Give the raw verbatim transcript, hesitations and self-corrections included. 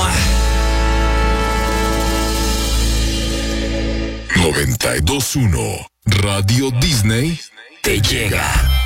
noventa y dos punto uno Radio Disney te llega.